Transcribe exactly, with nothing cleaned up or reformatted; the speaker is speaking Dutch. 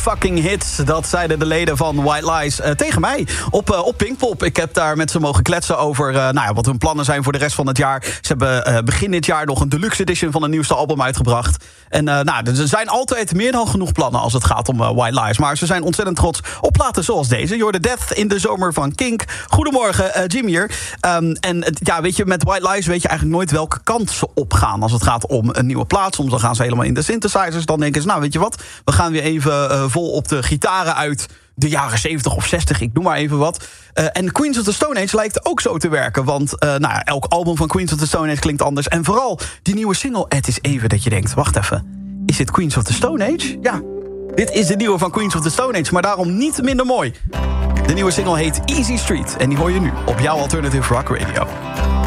fucking hit. Dat zeiden de leden van White Lies uh, tegen mij op, uh, op Pinkpop. Ik heb daar met ze mogen kletsen over uh, nou ja, wat hun plannen zijn voor de rest van het jaar. Ze hebben uh, begin dit jaar nog een deluxe edition van een nieuwste album uitgebracht. En uh, nou, er zijn altijd meer dan genoeg plannen als het gaat om uh, White Lies. Maar ze zijn ontzettend trots op platen zoals deze. You're the Death in de zomer van Kink. Goedemorgen, uh, Jim hier. Um, en uh, ja, weet je, met White Lies weet je eigenlijk nooit welke kant ze opgaan als het gaat om een nieuwe plaat. Soms dan gaan ze helemaal in de synthesizers. Dan denken ze, nou weet je wat, we gaan weer even uh, vol op de gitaren uit de jaren zeventig of zestig, ik noem maar even wat. Uh, en Queens of the Stone Age lijkt ook zo te werken. Want uh, nou ja, elk album van Queens of the Stone Age klinkt anders. En vooral die nieuwe single, het is even dat je denkt, wacht even, is dit Queens of the Stone Age? Ja, dit is de nieuwe van Queens of the Stone Age, maar daarom niet minder mooi. De nieuwe single heet Easy Street en die hoor je nu op jouw Alternative Rock Radio.